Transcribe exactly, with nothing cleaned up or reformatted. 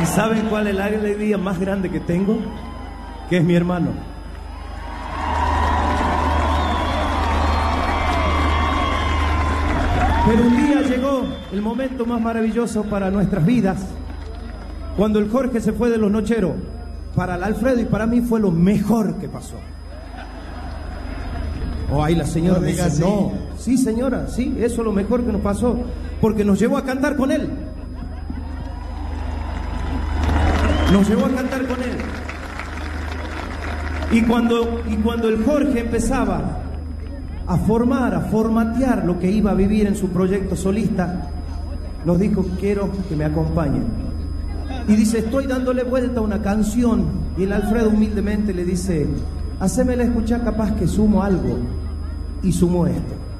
¿Y saben cuál es la alegría más grande que tengo? Que es mi hermano. Pero un día llegó el momento más maravilloso para nuestras vidas, cuando el Jorge se fue de Los Nocheros. Para el Alfredo y para mí fue lo mejor que pasó. Oh, ahí la señora No me diga dice, así. no, sí señora, sí, eso es lo mejor que nos pasó, porque nos llevó a cantar con él. Nos llevó a cantar con él. Y cuando, y cuando el Jorge empezaba a formar, a formatear lo que iba a vivir en su proyecto solista, nos dijo, quiero que me acompañen. Y dice, estoy dándole vuelta a una canción. Y el Alfredo humildemente le dice, hacémela escuchar, capaz que sumo algo. Y sumó esto.